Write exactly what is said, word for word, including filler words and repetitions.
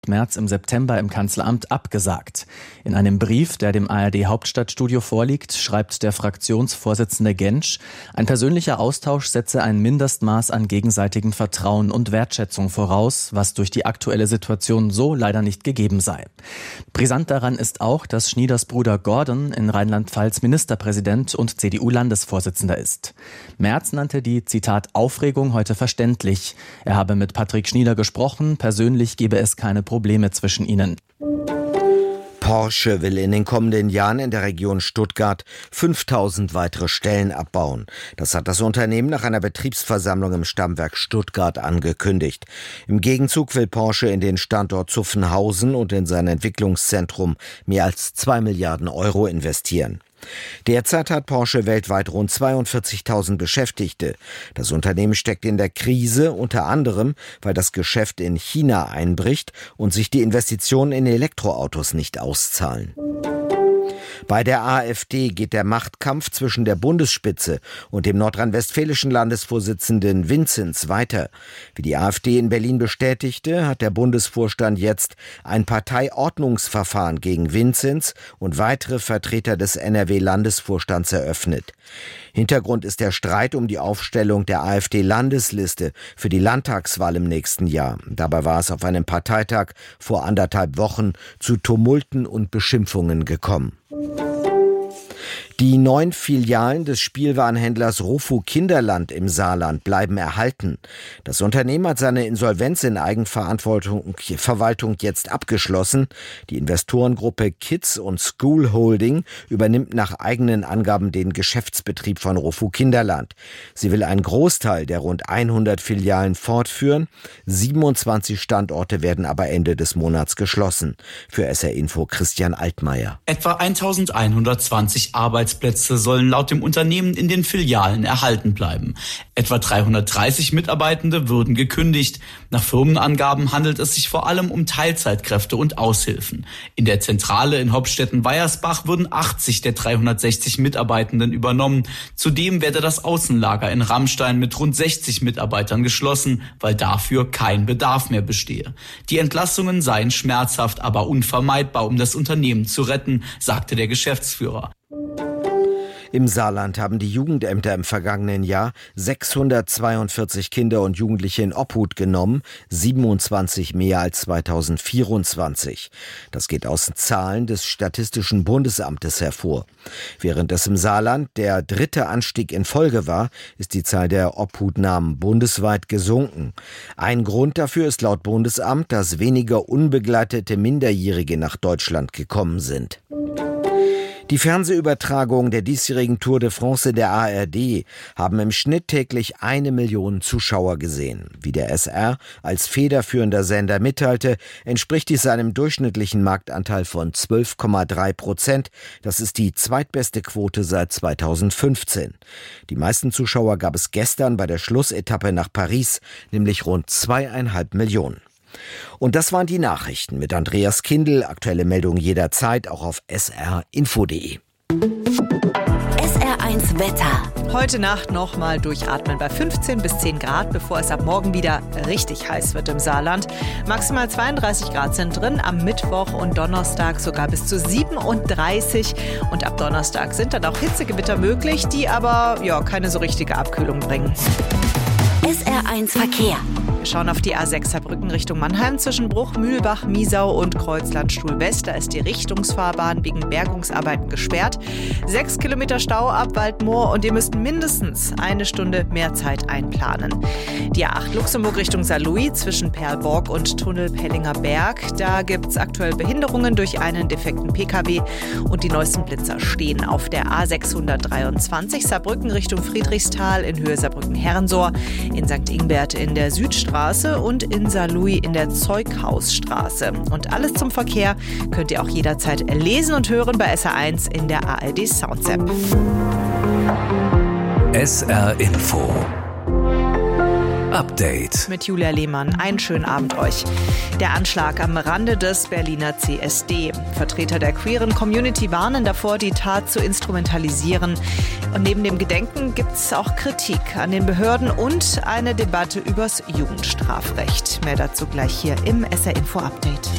Merz im September im Kanzleramt abgesagt. In einem Brief, der dem A R D-Hauptstadtstudio vorliegt, schreibt der Fraktionsvorsitzende Gentsch, ein persönlicher Austausch setze ein Mindestmaß an gegenseitigem Vertrauen und Wertschätzung voraus, was durch die aktuelle Situation so leider nicht gegeben sei. Brisant daran ist auch, dass Schnieders Bruder Gordon in Rheinland-Pfalz Ministerpräsident und C D U-Landesvorsitzender ist. Merz nannte die, Zitat, Aufregung heute verständlich. Er habe mit Patrick Schnieder gesprochen, persönlich gebe es keine Probleme zwischen ihnen. Porsche will in den kommenden Jahren in der Region Stuttgart fünftausend weitere Stellen abbauen. Das hat das Unternehmen nach einer Betriebsversammlung im Stammwerk Stuttgart angekündigt. Im Gegenzug will Porsche in den Standort Zuffenhausen und in sein Entwicklungszentrum mehr als zwei Milliarden Euro investieren. Derzeit hat Porsche weltweit rund zweiundvierzigtausend Beschäftigte. Das Unternehmen steckt in der Krise, unter anderem, weil das Geschäft in China einbricht und sich die Investitionen in Elektroautos nicht auszahlen. Bei der AfD geht der Machtkampf zwischen der Bundesspitze und dem nordrhein-westfälischen Landesvorsitzenden Vinzens weiter. Wie die AfD in Berlin bestätigte, hat der Bundesvorstand jetzt ein Parteiordnungsverfahren gegen Vinzens und weitere Vertreter des N R W-Landesvorstands eröffnet. Hintergrund ist der Streit um die Aufstellung der AfD-Landesliste für die Landtagswahl im nächsten Jahr. Dabei war es auf einem Parteitag vor anderthalb Wochen zu Tumulten und Beschimpfungen gekommen. Die neun Filialen des Spielwarenhändlers Rofu Kinderland im Saarland bleiben erhalten. Das Unternehmen hat seine Insolvenz in Eigenverantwortung Verwaltung jetzt abgeschlossen. Die Investorengruppe Kids und School Holding übernimmt nach eigenen Angaben den Geschäftsbetrieb von Rofu Kinderland. Sie will einen Großteil der rund hundert Filialen fortführen. siebenundzwanzig Standorte werden aber Ende des Monats geschlossen. Für S R Info Christian Altmaier. Etwa eintausendeinhundertzwanzig Arbeitsplätze sollen laut dem Unternehmen in den Filialen erhalten bleiben. Etwa dreihundertdreißig Mitarbeitende würden gekündigt. Nach Firmenangaben handelt es sich vor allem um Teilzeitkräfte und Aushilfen. In der Zentrale in Hopstetten-Weiersbach würden achtzig der dreihundertsechzig Mitarbeitenden übernommen. Zudem werde das Außenlager in Ramstein mit rund sechzig Mitarbeitern geschlossen, weil dafür kein Bedarf mehr bestehe. Die Entlassungen seien schmerzhaft, aber unvermeidbar, um das Unternehmen zu retten, sagte der Geschäftsführer. Im Saarland haben die Jugendämter im vergangenen Jahr sechshundertzweiundvierzig Kinder und Jugendliche in Obhut genommen, siebenundzwanzig mehr als zweitausendvierundzwanzig. Das geht aus Zahlen des Statistischen Bundesamtes hervor. Während es im Saarland der dritte Anstieg in Folge war, ist die Zahl der Obhutnahmen bundesweit gesunken. Ein Grund dafür ist laut Bundesamt, dass weniger unbegleitete Minderjährige nach Deutschland gekommen sind. Die Fernsehübertragungen der diesjährigen Tour de France der A R D haben im Schnitt täglich eine Million Zuschauer gesehen. Wie der S R als federführender Sender mitteilte, entspricht dies einem durchschnittlichen Marktanteil von zwölf Komma drei Prozent. Das ist die zweitbeste Quote seit zweitausendfünfzehn. Die meisten Zuschauer gab es gestern bei der Schlussetappe nach Paris, nämlich rund zweieinhalb Millionen. Und das waren die Nachrichten mit Andreas Kindl. Aktuelle Meldungen jederzeit auch auf s r info punkt d e. S R eins Wetter. Heute Nacht nochmal durchatmen bei fünfzehn bis zehn Grad, bevor es ab morgen wieder richtig heiß wird im Saarland. Maximal zweiunddreißig Grad sind drin, am Mittwoch und Donnerstag sogar bis zu siebenunddreißig. Und ab Donnerstag sind dann auch Hitzegewitter möglich, die aber ja keine so richtige Abkühlung bringen. S R eins Verkehr. Wir schauen auf die A sechs Saarbrücken Richtung Mannheim zwischen Bruch, Mühlbach, Miesau und Kreuzland-Stuhl-West. Da ist die Richtungsfahrbahn wegen Bergungsarbeiten gesperrt. Sechs Kilometer Stau ab Waldmoor und ihr müsst mindestens eine Stunde mehr Zeit einplanen. Die A acht Luxemburg Richtung Saarlouis zwischen Perlborg und Tunnel Pellinger Berg. Da gibt es aktuell Behinderungen durch einen defekten P K W und die neuesten Blitzer stehen auf der A sechshundertdreiundzwanzig Saarbrücken Richtung Friedrichsthal in Höhe Saarbrücken-Herrensor, in Sankt Ingbert in der Südstraße und in Saarlouis in der Zeughausstraße. Und alles zum Verkehr könnt ihr auch jederzeit lesen und hören bei S R eins in der A R D Sounds-App. S R Info Update Mit Julia Lehmann. Einen schönen Abend euch. Der Anschlag am Rande des Berliner C S D. Vertreter der queeren Community warnen davor, die Tat zu instrumentalisieren. Und neben dem Gedenken gibt es auch Kritik an den Behörden und eine Debatte übers Jugendstrafrecht. Mehr dazu gleich hier im S R Info Update.